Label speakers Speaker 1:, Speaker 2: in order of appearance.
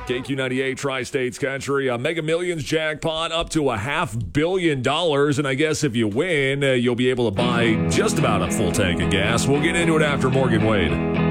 Speaker 1: KQ98 Tri-States Country, a Mega Millions jackpot up to $500 million. And I guess if you win, you'll be able to buy just about a full tank of gas. We'll get into it after Morgan Wade.